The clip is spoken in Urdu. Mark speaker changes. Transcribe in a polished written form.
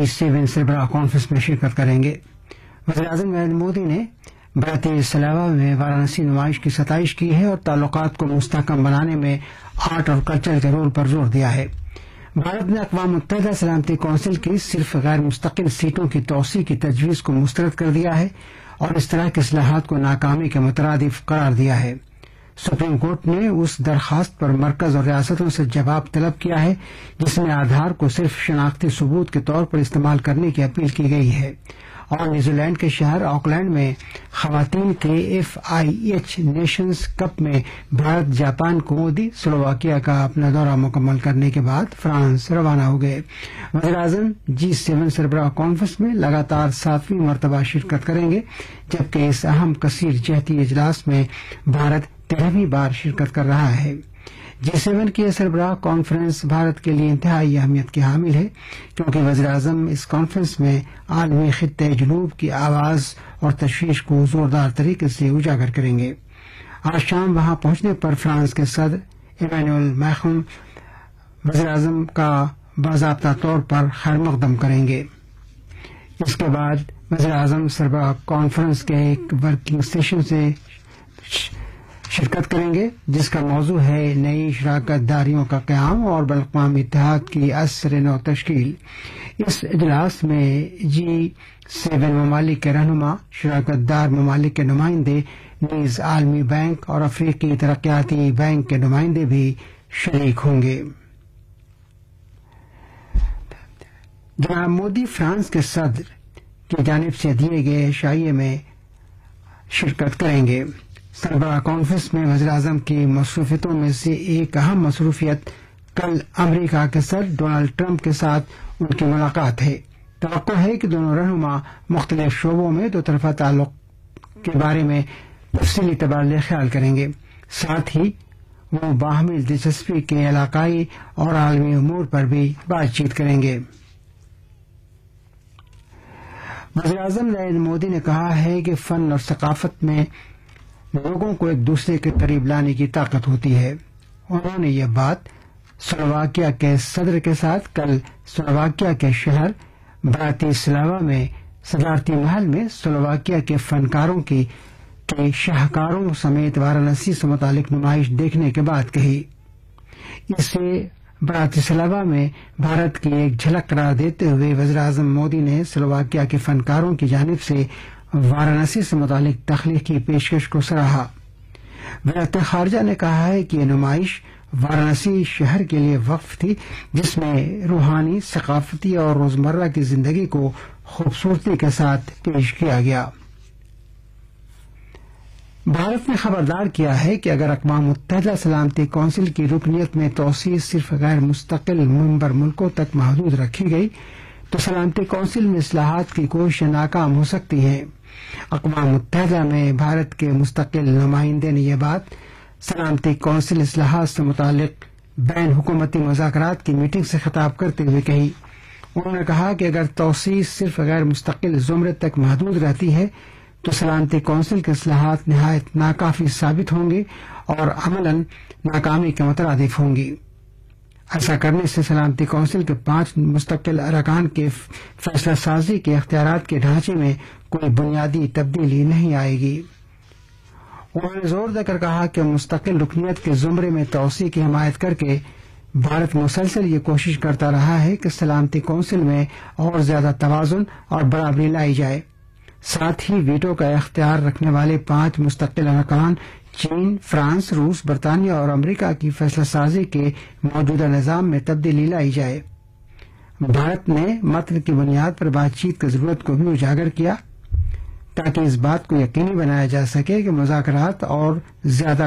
Speaker 1: G7 سربراہ کانفرنس میں شرکت کریں گے۔ وزیراعظم نریندر مودی نے براتیسلاوا میں وارانسی نمائش کی ستائش کی ہے اور تعلقات کو مستحکم بنانے میں آرٹ اور کلچر کے رول پر زور دیا ہے۔ بھارت نے اقوام متحدہ سلامتی کونسل کی صرف غیر مستقل سیٹوں کی توسیع کی تجویز کو مسترد کر دیا ہے اور اس طرح کی اصلاحات کو ناکامی کے مترادف قرار دیا ہے۔ سپریم کورٹ نے اس درخواست پر مرکز اور ریاستوں سے جواب طلب کیا ہے جس میں آدھار کو صرف شناختی ثبوت کے طور پر استعمال کرنے کی اپیل کی گئی ہے، اور نیوزی لینڈ کے شہر آکلینڈ میں خواتین کے FIH نیشنز کپ میں بھارت جاپان کو مودی سلوواکیہ کا اپنا دورہ مکمل کرنے کے بعد فرانس روانہ ہو گئے۔ وزیراعظم G7 سربراہ کانفرنس میں لگاتار 7ویں مرتبہ شرکت کریں گے، جبکہ اس اہم کثیر جہتی اجلاس میں بھارت 13ویں بار شرکت کر رہا ہے۔ G7 کی سربراہ کانفرنس بھارت کے لیے انتہائی اہمیت کی حامل ہے، کیونکہ وزیراعظم اس کانفرنس میں عالمی خطے جنوب کی آواز اور تشویش کو زوردار طریقے سے اجاگر کریں گے۔ آج شام وہاں پہنچنے پر فرانس کے صدر ایمانوئل میخون وزیراعظم کا باضابطہ طور پر خیر مقدم کریں گے۔ اس کے بعد وزیراعظم سربراہ کانفرنس کے ایک ورکنگ سیشن سے شرکت کریں گے جس کا موضوع ہے نئی شراکت داریوں کا قیام اور بین الاقوامی اتحاد کی عصر نو تشکیل۔ اس اجلاس میں G7 ممالک کے رہنما، شراکت دار ممالک کے نمائندے، نیز عالمی بینک اور افریقی ترقیاتی بینک کے نمائندے بھی شریک ہوں گے۔ جناب مودی فرانس کے صدر کی جانب سے دیے گئے عشائیے میں شرکت کریں گے۔ سربراہ کانفرنس میں وزیراعظم کی مصروفیتوں میں سے ایک اہم مصروفیت کل امریکہ کے صدر ڈونلڈ ٹرمپ کے ساتھ ان کی ملاقات ہے۔ توقع ہے کہ دونوں رہنما مختلف شعبوں میں دو طرفہ تعلق کے بارے میں تفصیلی تبادلہ خیال کریں گے، ساتھ ہی وہ باہمی دلچسپی کے علاقائی اور عالمی امور پر بھی بات چیت کریں گے۔ وزیراعظم نریندر مودی نے کہا ہے کہ فن اور ثقافت میں لوگوں کو ایک دوسرے کے قریب لانے کی طاقت ہوتی ہے۔ انہوں نے یہ بات سلوواکیہ کے صدر کے ساتھ کل سلوواکیہ کے شہر براتیسلاوا میں صدارتی محل میں سلوواکیہ کے فنکاروں کے شاہکاروں سمیت وارانسی سے متعلق نمائش دیکھنے کے بعد کہی۔ اسے براتیسلاوا میں بھارت کی ایک جھلک قرار دیتے ہوئے وزیراعظم مودی نے سلوواکیہ کے فنکاروں کی جانب سے وارانسی سے متعلق تخلیقی پیشکش کو سراہا۔ وزارت خارجہ نے کہا ہے کہ یہ نمائش وارانسی شہر کے لیے وقف تھی، جس میں روحانی، ثقافتی اور روزمرہ کی زندگی کو خوبصورتی کے ساتھ پیش کیا گیا۔ بھارت نے خبردار کیا ہے کہ اگر اقوام متحدہ سلامتی کونسل کی رکنیت میں توسیع صرف غیر مستقل ممبر ملکوں تک محدود رکھی گئی تو سلامتی کونسل میں اصلاحات کی کوششیں ناکام ہو سکتی ہیں۔ اقوام متحدہ میں بھارت کے مستقل نمائندے نے یہ بات سلامتی کونسل اصلاحات سے متعلق بین حکومتی مذاکرات کی میٹنگ سے خطاب کرتے ہوئے کہی۔ انہوں نے کہا کہ اگر توسیع صرف غیر مستقل زمرے تک محدود رہتی ہے تو سلامتی کونسل کے اصلاحات نہایت ناکافی ثابت ہوں گے اور عملاً ناکامی کے مترادف ہوں گی۔ ایسا کرنے سے سلامتی کونسل کے 5 مستقل ارکان کے فیصلہ سازی کے اختیارات کے ڈھانچے میں کوئی بنیادی تبدیلی نہیں آئے گی۔ انہوں نے زور دے کر کہا کہ مستقل رکنیت کے زمرے میں توسیع کی حمایت کر کے بھارت مسلسل یہ کوشش کرتا رہا ہے کہ سلامتی کونسل میں اور زیادہ توازن اور برابری لائی جائے۔ ساتھ ہی ویٹو کا اختیار رکھنے والے 5 مستقل ارکان چین، فرانس، روس، برطانیہ اور امریکہ کی فیصلہ سازی کے موجودہ نظام میں تبدیلی لائی جائے۔ بھارت نے متن کی بنیاد پر بات چیت کی ضرورت کو بھی اجاگر کیا تاکہ اس بات کو یقینی بنایا جا سکے کہ مذاکرات اور زیادہ